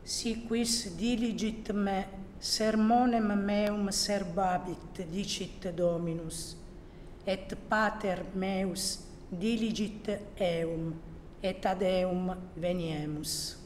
Si quis diligit me, sermonem meum serbabit, dicit Dominus, et pater meus diligit eum, et ad eum veniemus.